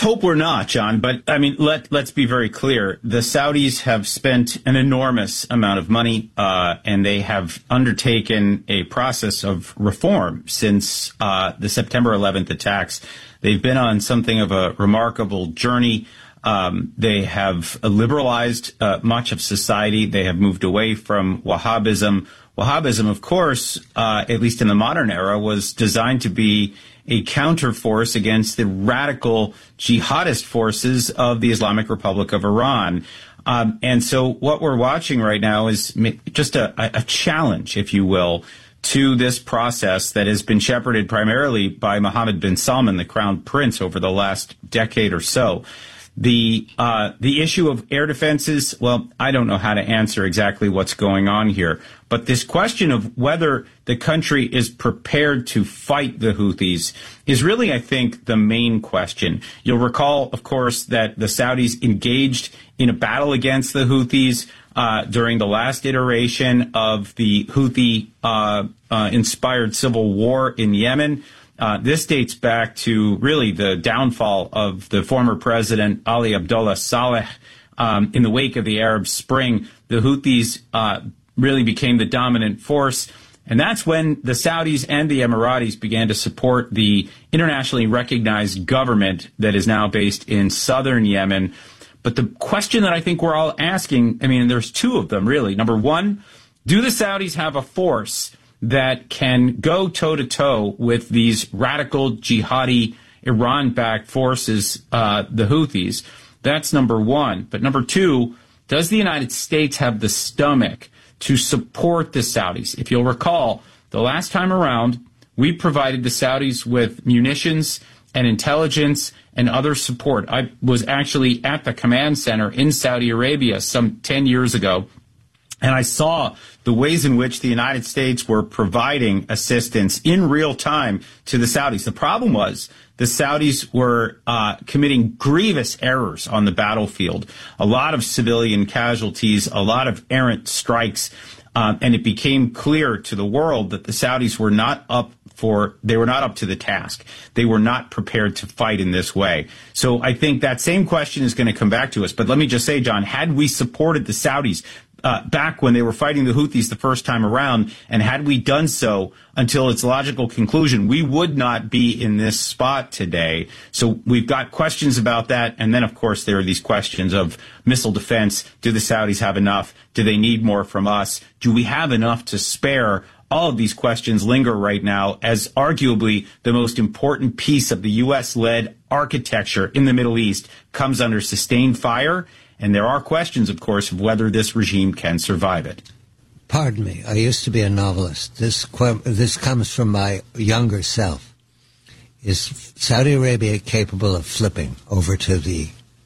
hope we're not, John. But I mean, let's be very clear. The Saudis have spent an enormous amount of money, and they have undertaken a process of reform since the September 11th attacks. They've been on something of a remarkable journey. They have liberalized much of society. They have moved away from Wahhabism. Wahhabism, of course, at least in the modern era, was designed to be a counterforce against the radical jihadist forces of the Islamic Republic of Iran. And so what we're watching right now is just a challenge, if you will, to this process that has been shepherded primarily by Mohammed bin Salman, the crown prince, over the last decade or so. The issue of air defenses, well, I don't know how to answer exactly what's going on here. But this question of whether the country is prepared to fight the Houthis is really, I think, the main question. You'll recall, of course, that the Saudis engaged in a battle against the Houthis during the last iteration of the Houthi-inspired civil war in Yemen. This dates back to really the downfall of the former president Ali Abdullah Saleh. In the wake of the Arab Spring, the Houthis really became the dominant force. And that's when the Saudis and the Emiratis began to support the internationally recognized government that is now based in southern Yemen. But the question that I think we're all asking, I mean, there's two of them, really. Number one, do the Saudis have a force that can go toe-to-toe with these radical jihadi Iran-backed forces, the Houthis? That's number one. But number two, does the United States have the stomach to support the Saudis? If you'll recall, the last time around, we provided the Saudis with munitions and intelligence and other support. I was actually at the command center in Saudi Arabia some 10 years ago, and I saw the ways in which the United States were providing assistance in real time to the Saudis. The problem was the Saudis were committing grievous errors on the battlefield, a lot of civilian casualties, a lot of errant strikes, and it became clear to the world that the Saudis were not up to the task. They were not prepared to fight in this way. So I think that same question is going to come back to us. But let me just say, John, had we supported the Saudis back when they were fighting the Houthis the first time around, and had we done so until its logical conclusion, we would not be in this spot today. So we've got questions about that. And then, of course, there are these questions of missile defense. Do the Saudis have enough? Do they need more from us? Do we have enough to spare? All of these questions linger right now as arguably the most important piece of the U.S.-led architecture in the Middle East comes under sustained fire. And there are questions, of course, of whether this regime can survive it. Pardon me. I used to be a novelist. This comes from my younger self. Is Saudi Arabia capable of flipping over to the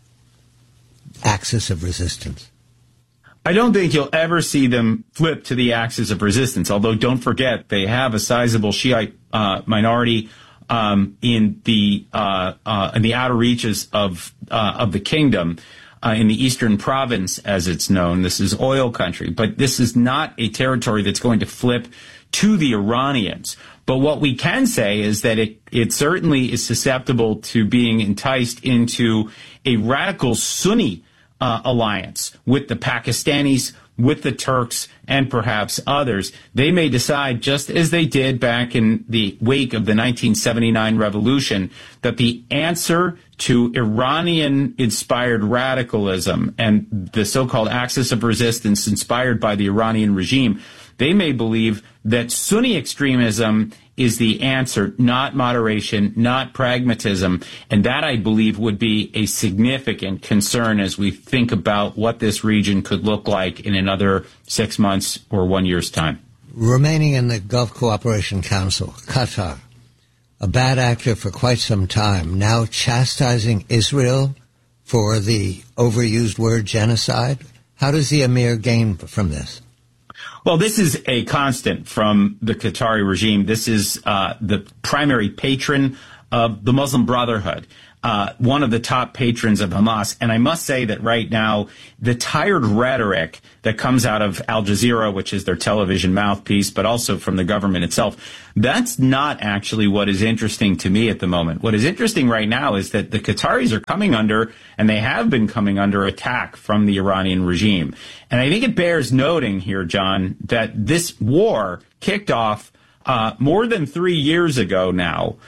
axis of resistance? I don't think you'll ever see them flip to the axis of resistance, although don't forget they have a sizable Shiite minority in the outer reaches of the kingdom. In the eastern province, as it's known. This is oil country, but this is not a territory that's going to flip to the Iranians. But what we can say is that it certainly is susceptible to being enticed into a radical Sunni alliance with the Pakistanis, with the Turks, and perhaps others. They may decide, just as they did back in the wake of the 1979 revolution, that the answer to Iranian-inspired radicalism and the so-called axis of resistance inspired by the Iranian regime, they may believe that Sunni extremism is the answer, not moderation, not pragmatism. And that, I believe, would be a significant concern as we think about what this region could look like in another 6 months or 1 year's time. Remaining in the Gulf Cooperation Council, Qatar, a bad actor for quite some time, now chastising Israel for the overused word genocide. How does the Emir gain from this? Well, this is a constant from the Qatari regime. This is the primary patron of the Muslim Brotherhood. one of the top patrons of Hamas. And I must say that right now, the tired rhetoric that comes out of Al Jazeera, which is their television mouthpiece, but also from the government itself, that's not actually what is interesting to me at the moment. What is interesting right now is that the Qataris are coming under, and they have been coming under attack from the Iranian regime. And I think it bears noting here, John, that this war kicked off more than 3 years ago now,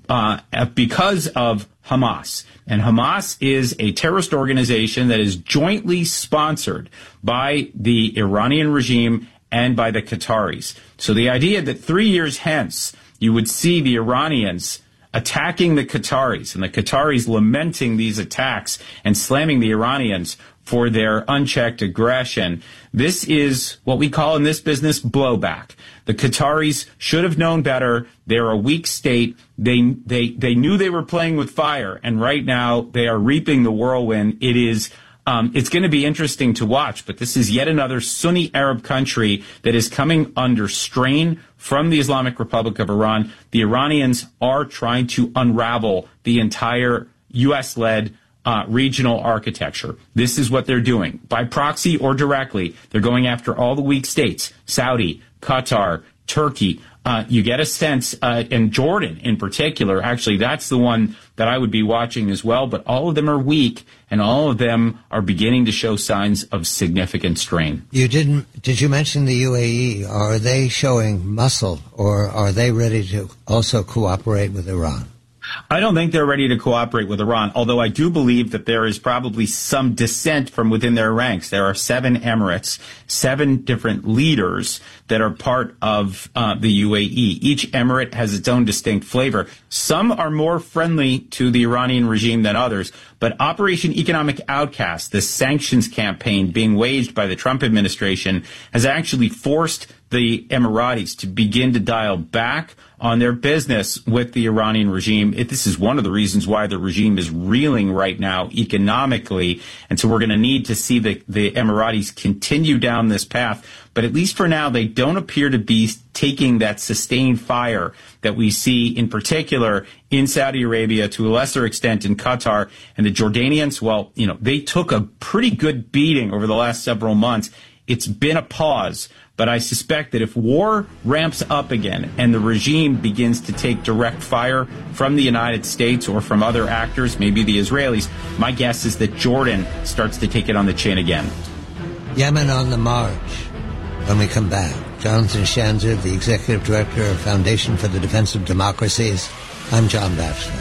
because of Hamas. And Hamas is a terrorist organization that is jointly sponsored by the Iranian regime and by the Qataris. So the idea that 3 years hence you would see the Iranians attacking the Qataris and the Qataris lamenting these attacks and slamming the Iranians for their unchecked aggression, this is what we call in this business blowback. The Qataris should have known better. They're a weak state. They knew they were playing with fire, and right now they are reaping the whirlwind. It's going to be interesting to watch, but this is yet another Sunni Arab country that is coming under strain from the Islamic Republic of Iran. The Iranians are trying to unravel the entire U.S.-led regional architecture. This is what they're doing. By proxy or directly, they're going after all the weak states, Saudi, Qatar, Turkey. You get a sense, and Jordan in particular, actually, that's the one that I would be watching as well, but all of them are weak, and all of them are beginning to show signs of significant strain. Did you mention the UAE? Are they showing muscle, or are they ready to also cooperate with Iran? I don't think they're ready to cooperate with Iran, although I do believe that there is probably some dissent from within their ranks. There are 7 emirates, 7 different leaders that are part of the UAE. Each emirate has its own distinct flavor. Some are more friendly to the Iranian regime than others, but Operation Economic Outcast, this sanctions campaign being waged by the Trump administration, has actually forced the Emiratis to begin to dial back on their business with the Iranian regime. This is one of the reasons why the regime is reeling right now economically. And so we're going to need to see the Emiratis continue down this path. But at least for now, they don't appear to be taking that sustained fire that we see in particular in Saudi Arabia, to a lesser extent in Qatar. And the Jordanians, well, they took a pretty good beating over the last several months. It's been a pause. But I suspect that if war ramps up again and the regime begins to take direct fire from the United States or from other actors, maybe the Israelis, my guess is that Jordan starts to take it on the chin again. Yemen on the march. When we come back, Jonathan Shanzer, the Executive Director of Foundation for the Defense of Democracies. I'm John Batchelor.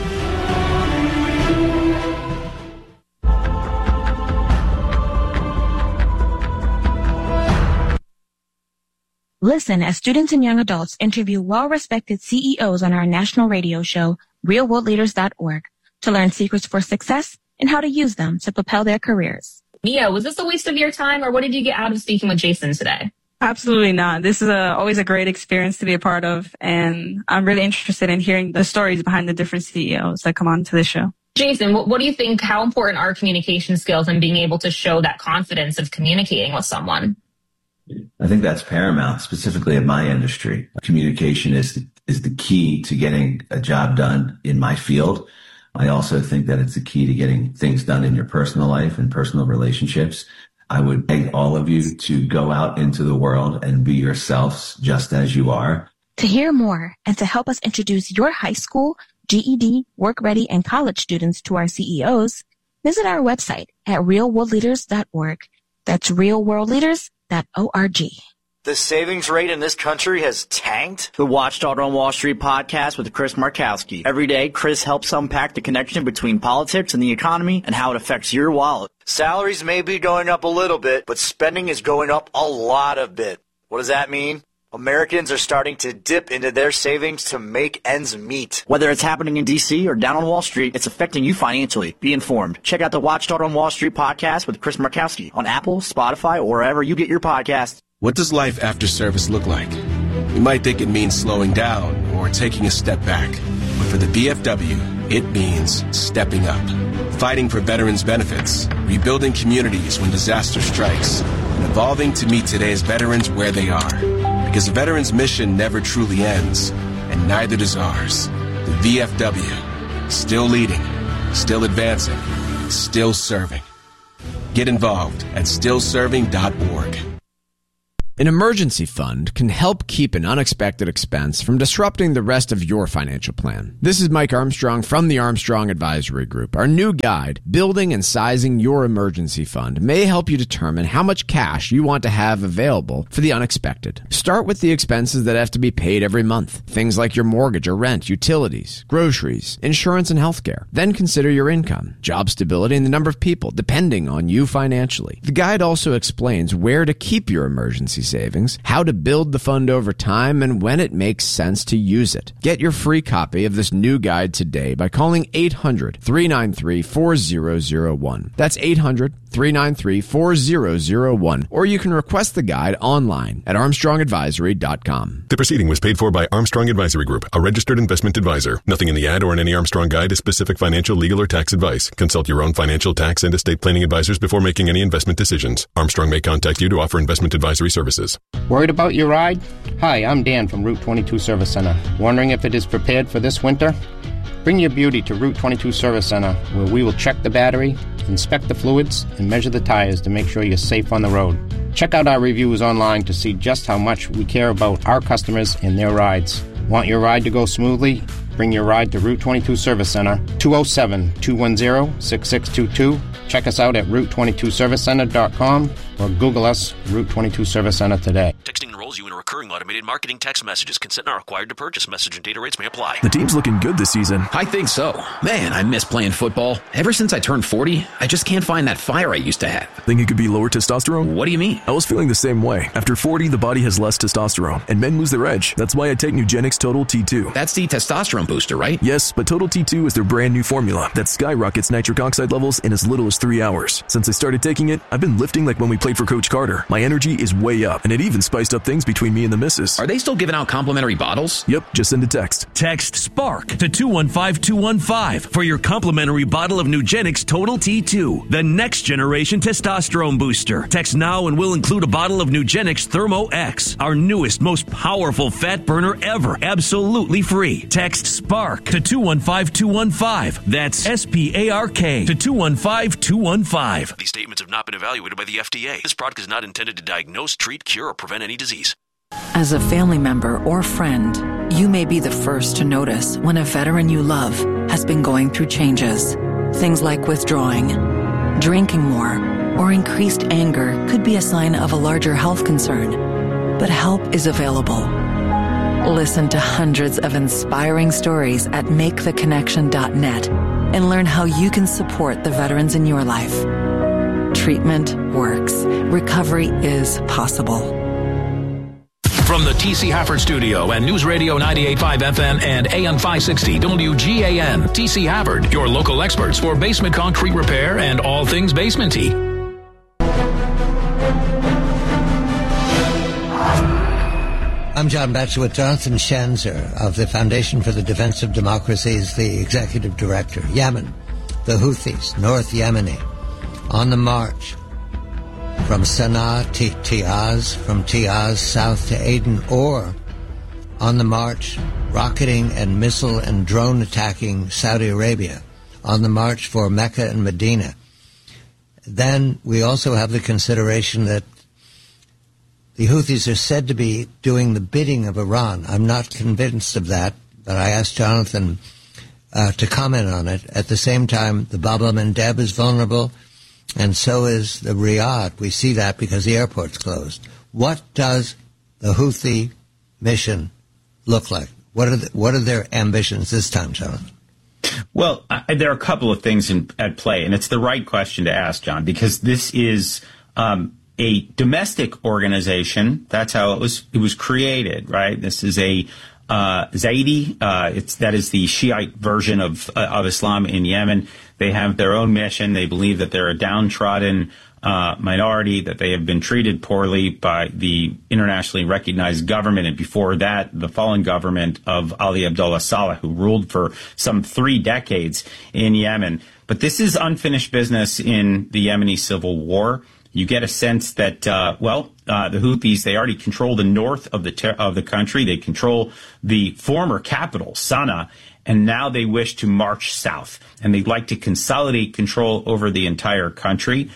Listen as students and young adults interview well-respected CEOs on our national radio show, realworldleaders.org, to learn secrets for success and how to use them to propel their careers. Mia, was this a waste of your time, or what did you get out of speaking with Jason today? Absolutely not. This is always a great experience to be a part of, and I'm really interested in hearing the stories behind the different CEOs that come on to this show. Jason, what do you think, how important are communication skills and being able to show that confidence of communicating with someone? I think that's paramount, specifically in my industry. Communication is the key to getting a job done in my field. I also think that it's the key to getting things done in your personal life and personal relationships. I would beg all of you to go out into the world and be yourselves just as you are. To hear more and to help us introduce your high school, GED, work-ready, and college students to our CEOs, visit our website at realworldleaders.org. That's realworldleaders.org. The savings rate in this country has tanked. The Watchdog on Wall Street podcast with Chris Markowski. Every day, Chris helps unpack the connection between politics and the economy and how it affects your wallet. Salaries may be going up a little bit, but spending is going up a lot of bit. What does that mean? Americans are starting to dip into their savings to make ends meet. Whether it's happening in D.C. or down on Wall Street, it's affecting you financially. Be informed. Check out the Watchdog on Wall Street podcast with Chris Markowski on Apple, Spotify, or wherever you get your podcasts. What does life after service look like? You might think it means slowing down or taking a step back. But for the VFW, it means stepping up. Fighting for veterans' benefits, rebuilding communities when disaster strikes, and evolving to meet today's veterans where they are. Because a veteran's mission never truly ends, and neither does ours. The VFW, still leading, still advancing, still serving. Get involved at stillserving.org. An emergency fund can help keep an unexpected expense from disrupting the rest of your financial plan. This is Mike Armstrong from the Armstrong Advisory Group. Our new guide, Building and Sizing Your Emergency Fund, may help you determine how much cash you want to have available for the unexpected. Start with the expenses that have to be paid every month. Things like your mortgage or rent, utilities, groceries, insurance, and healthcare. Then consider your income, job stability, and the number of people depending on you financially. The guide also explains where to keep your emergency savings, how to build the fund over time, and when it makes sense to use it. Get your free copy of this new guide today by calling 800-393-4001. That's 800-393-4001. Or you can request the guide online at armstrongadvisory.com. The proceeding was paid for by Armstrong Advisory Group, a registered investment advisor. Nothing in the ad or in any Armstrong guide is specific financial, legal, or tax advice. Consult your own financial, tax, and estate planning advisors before making any investment decisions. Armstrong may contact you to offer investment advisory services. Worried about your ride? Hi, I'm Dan from Route 22 Service Center. Wondering if it is prepared for this winter? Bring your beauty to Route 22 Service Center, where we will check the battery, inspect the fluids, and measure the tires to make sure you're safe on the road. Check out our reviews online to see just how much we care about our customers and their rides. Want your ride to go smoothly? Bring your ride to Route 22 Service Center, 207-210-6622. Check us out at Route22ServiceCenter.com or Google us, Route 22 Service Center today. Texting enrolls you in a recurring automated marketing text messages. Consent not required to purchase. Message and data rates may apply. The team's looking good this season. I think so. Man, I miss playing football. Ever since I turned 40, I just can't find that fire I used to have. Think it could be lower testosterone? What do you mean? I was feeling the same way. After 40, the body has less testosterone, and men lose their edge. That's why I take Nugenix Total T2. That's the testosterone booster, right? Yes, but Total T2 is their brand new formula that skyrockets nitric oxide levels in as little as 3 hours. Since I started taking it, I've been lifting like when we played for Coach Carter. My energy is way up, and it even spiced up things between me and the missus. Are they still giving out complimentary bottles? Yep, just send a text. Text SPARK to 215-215 for your complimentary bottle of Nugenix Total T2, the next generation testosterone booster. Text now and we'll include a bottle of Nugenix Thermo X, our newest, most powerful fat burner ever, absolutely free. Text SPARK to 215-215. That's SPARK to 215-215. These statements have not been evaluated by the FDA. This product is not intended to diagnose, treat, cure, or prevent any disease. As a family member or friend, you may be the first to notice when a veteran you love has been going through changes. Things like withdrawing, drinking more, or increased anger could be a sign of a larger health concern. But help is available. Listen to hundreds of inspiring stories at maketheconnection.net and learn how you can support the veterans in your life. Treatment works. Recovery is possible. From the T.C. Hafford Studio and News Radio 98.5 FM and AM 560 WGAN, T.C. Hafford, your local experts for basement concrete repair and all things basement-y. I'm John Batchelor with Jonathan Schanzer of the Foundation for the Defense of Democracy, is the executive director. Yemen, the Houthis, North Yemeni, on the march from Sana'a to Tiaz, from Tiaz south to Aden, or on the march rocketing and missile and drone attacking Saudi Arabia, on the march for Mecca and Medina. Then we also have the consideration that the Houthis are said to be doing the bidding of Iran. I'm not convinced of that, but I asked Jonathan to comment on it. At the same time, the Bab el-Mandeb is vulnerable, and so is the Riyadh. We see that because the airport's closed. What does the Houthi mission look like? What are their ambitions this time, Jonathan? Well, there are a couple of things at play, and it's the right question to ask, John, because this is a domestic organization. That's how it was created, right? This is a Zaidi. That is the Shiite version of Islam in Yemen. They have their own mission. They believe that they're a downtrodden minority, that they have been treated poorly by the internationally recognized government, and before that, the fallen government of Ali Abdullah Saleh, who ruled for some 3 decades in Yemen. But this is unfinished business in the Yemeni civil war. You get a sense that, the Houthis, they already control the north of the country. They control the former capital, Sana'a, and now they wish to march south, and they'd like to consolidate control over the entire country.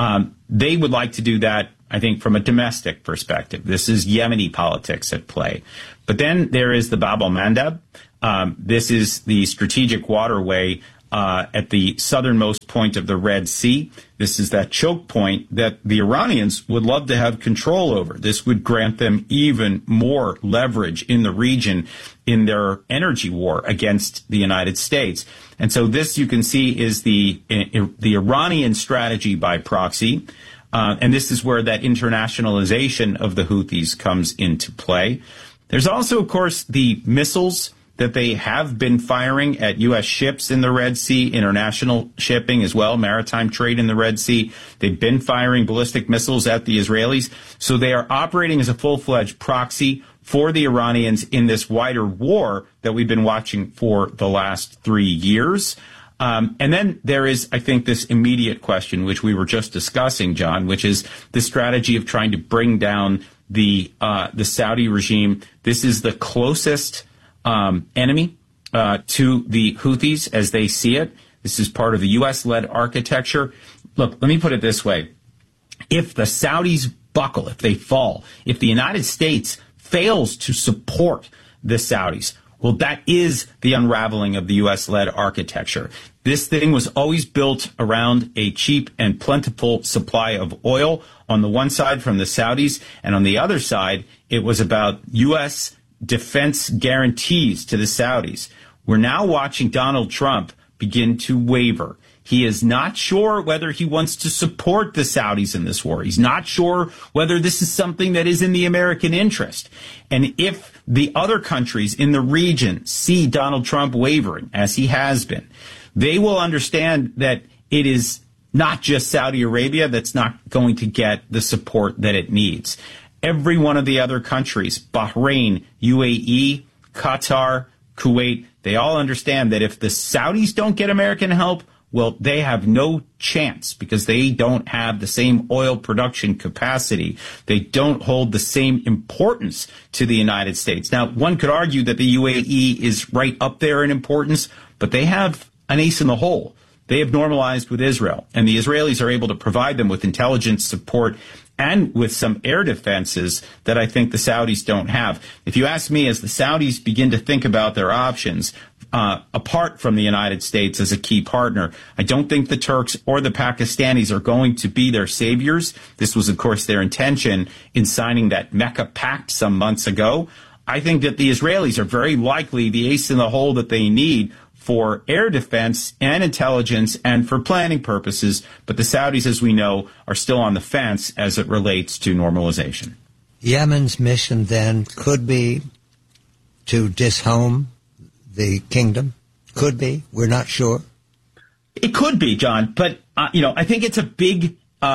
They would like to do that, I think, from a domestic perspective. This is Yemeni politics at play. But then there is the Bab el-Mandeb. This is the strategic waterway at the southernmost point of the Red Sea. This is that choke point that the Iranians would love to have control over. This would grant them even more leverage in the region in their energy war against the United States. And so this, you can see, is the Iranian strategy by proxy. And this is where that internationalization of the Houthis comes into play. There's also, of course, the missiles that they have been firing at U.S. ships in the Red Sea, international shipping as well, maritime trade in the Red Sea. They've been firing ballistic missiles at the Israelis. So they are operating as a full-fledged proxy for the Iranians in this wider war that we've been watching for the last 3 years. And then there is, I think, this immediate question, which we were just discussing, John, which is the strategy of trying to bring down the Saudi regime. This is the closest enemy to the Houthis as they see it. This is part of the U.S.-led architecture. Look, let me put it this way. If the Saudis buckle, if they fall, if the United States fails to support the Saudis, well, that is the unraveling of the U.S.-led architecture. This thing was always built around a cheap and plentiful supply of oil on the one side from the Saudis, and on the other side, it was about U.S. defense guarantees to the Saudis. We're now watching Donald Trump begin to waver. He is not sure whether he wants to support the Saudis in this war. He's not sure whether this is something that is in the American interest. And if the other countries in the region see Donald Trump wavering, as he has been, they will understand that it is not just Saudi Arabia that's not going to get the support that it needs. Every one of the other countries, Bahrain, UAE, Qatar, Kuwait, they all understand that if the Saudis don't get American help, well, they have no chance because they don't have the same oil production capacity. They don't hold the same importance to the United States. Now, one could argue that the UAE is right up there in importance, but they have an ace in the hole. They have normalized with Israel, and the Israelis are able to provide them with intelligence support and with some air defenses that I think the Saudis don't have. If you ask me, as the Saudis begin to think about their options, apart from the United States as a key partner, I don't think the Turks or the Pakistanis are going to be their saviors. This was, of course, their intention in signing that Mecca Pact some months ago. I think that the Israelis are very likely the ace in the hole that they need for air defense and intelligence and for planning purposes. But the Saudis, as we know, are still on the fence as it relates to normalization. Yemen's mission then could be to dishome the kingdom. Could be. We're not sure. It could be, John. But, I think it's a big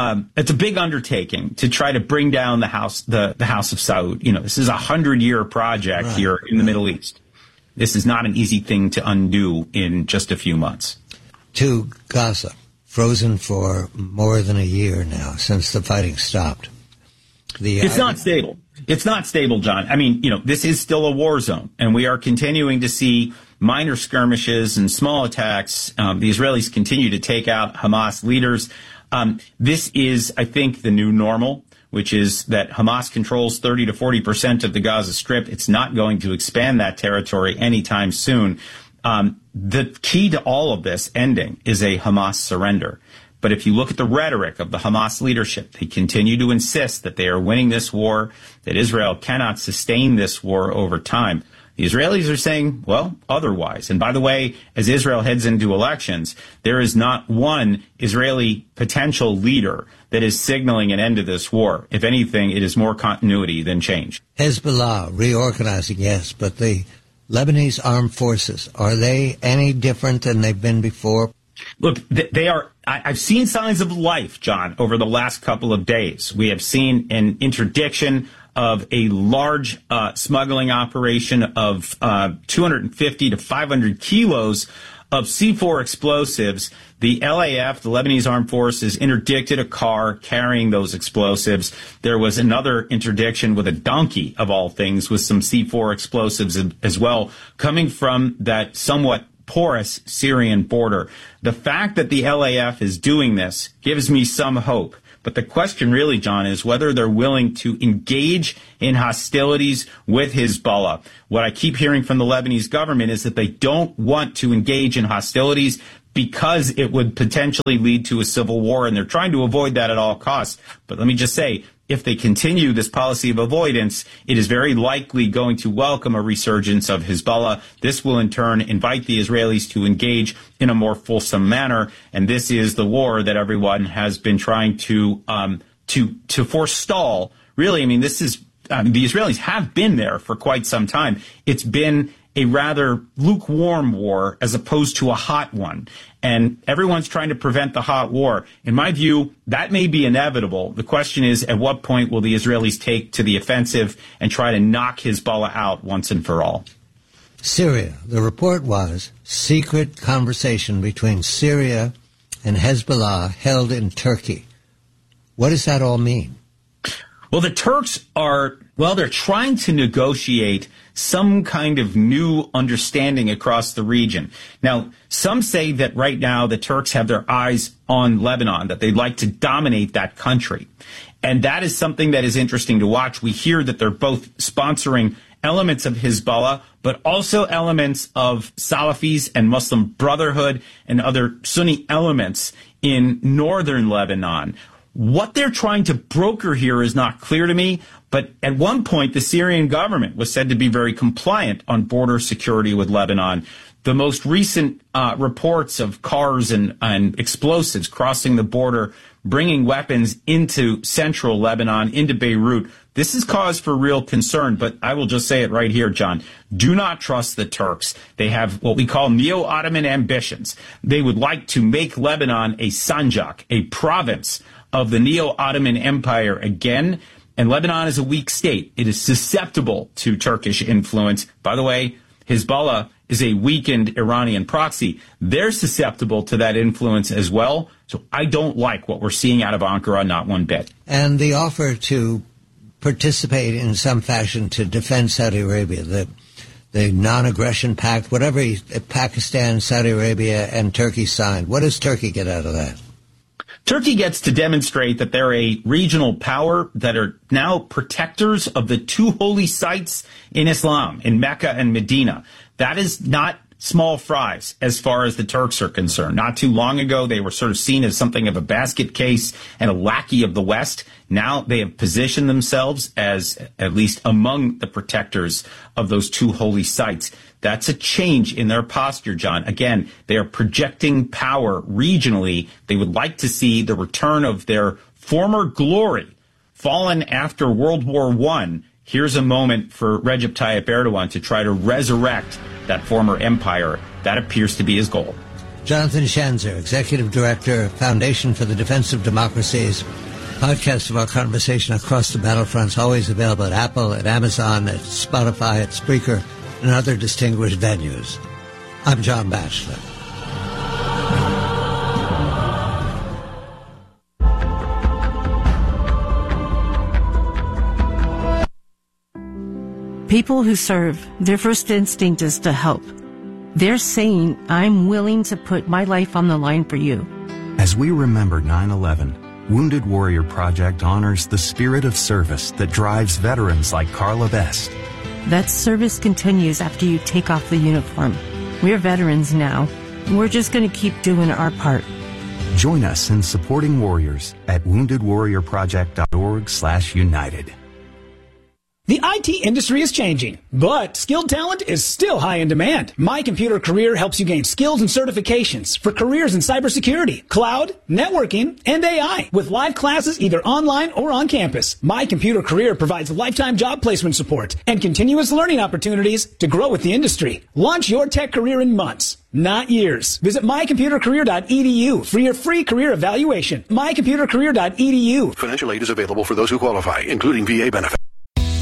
undertaking to try to bring down the House of Saud. This is a 100-year project here in the Middle East. This is not an easy thing to undo in just a few months. To Gaza, frozen for more than a year now since the fighting stopped. It's not stable. It's not stable, John. I mean, this is still a war zone, and we are continuing to see minor skirmishes and small attacks. The Israelis continue to take out Hamas leaders. This is, I think, the new normal, which is that Hamas controls 30 to 40% of the Gaza Strip. It's not going to expand that territory anytime soon. The key to all of this ending is a Hamas surrender. But if you look at the rhetoric of the Hamas leadership, they continue to insist that they are winning this war, that Israel cannot sustain this war over time. The Israelis are saying, well, otherwise. And by the way, as Israel heads into elections, there is not one Israeli potential leader that is signaling an end to this war. If anything, it is more continuity than change. Hezbollah reorganizing, yes, but the Lebanese armed forces, are they any different than they've been before? Look, they are. I've seen signs of life, John, over the last couple of days. We have seen an interdiction of a large smuggling operation of 250 to 500 kilos of C4 explosives. The LAF, the Lebanese Armed Forces, interdicted a car carrying those explosives. There was another interdiction with a donkey, of all things, with some C4 explosives as well, coming from that somewhat porous Syrian border. The fact that the LAF is doing this gives me some hope. But the question really, John, is whether they're willing to engage in hostilities with Hezbollah. What I keep hearing from the Lebanese government is that they don't want to engage in hostilities because it would potentially lead to a civil war, and they're trying to avoid that at all costs. But let me just say, if they continue this policy of avoidance, it is very likely going to welcome a resurgence of Hezbollah. This will in turn invite the Israelis to engage in a more fulsome manner, and this is the war that everyone has been trying to forestall. Really, I mean, this is the Israelis have been there for quite some time. It's been a rather lukewarm war as opposed to a hot one. And everyone's trying to prevent the hot war. In my view, that may be inevitable. The question is, at what point will the Israelis take to the offensive and try to knock Hezbollah out once and for all? Syria. The report was secret conversation between Syria and Hezbollah held in Turkey. What does that all mean? Well, the Turks are, they're trying to negotiate some kind of new understanding across the region. Now, some say that right now the Turks have their eyes on Lebanon, that they'd like to dominate that country. And that is something that is interesting to watch. We hear that they're both sponsoring elements of Hezbollah, but also elements of Salafis and Muslim Brotherhood and other Sunni elements in northern Lebanon. What they're trying to broker here is not clear to me, but at one point the Syrian government was said to be very compliant on border security with Lebanon. The most recent reports of cars and explosives crossing the border, bringing weapons into central Lebanon, into Beirut, this is cause for real concern, but I will just say it right here, John. Do not trust the Turks. They have what we call neo-Ottoman ambitions. They would like to make Lebanon a sanjak, a province of the Neo-Ottoman Empire again, and Lebanon is a weak state. It is susceptible to Turkish influence. By the way, Hezbollah is a weakened Iranian proxy. They're susceptible to that influence as well. So I don't like what we're seeing out of Ankara, not one bit. And the offer to participate in some fashion to defend Saudi Arabia, the non-aggression pact, whatever Pakistan, Saudi Arabia, and Turkey signed. What does Turkey get out of that? Turkey gets to demonstrate that they're a regional power that are now protectors of the two holy sites in Islam, in Mecca and Medina. That is not small fries as far as the Turks are concerned. Not too long ago, they were sort of seen as something of a basket case and a lackey of the West. Now they have positioned themselves as at least among the protectors of those two holy sites. That's a change in their posture, John. Again, they are projecting power regionally. They would like to see the return of their former glory, fallen after World War I. Here's a moment for Recep Tayyip Erdogan to try to resurrect that former empire. That appears to be his goal. Jonathan Schanzer, Executive Director, Foundation for the Defense of Democracies. Podcast of our conversation across the battlefronts, always available at Apple, at Amazon, at Spotify, at Spreaker, and other distinguished venues. I'm John Batchelor. People who serve, their first instinct is to help. They're saying, I'm willing to put my life on the line for you. As we remember 9/11, Wounded Warrior Project honors the spirit of service that drives veterans like Carla Best. That service continues after you take off the uniform. We're veterans now. We're just going to keep doing our part. Join us in supporting warriors at woundedwarriorproject.org/united. The IT industry is changing, but skilled talent is still high in demand. My Computer Career helps you gain skills and certifications for careers in cybersecurity, cloud, networking, and AI with live classes either online or on campus. My Computer Career provides lifetime job placement support and continuous learning opportunities to grow with the industry. Launch your tech career in months, not years. Visit mycomputercareer.edu for your free career evaluation. mycomputercareer.edu. Financial aid is available for those who qualify, including VA benefits.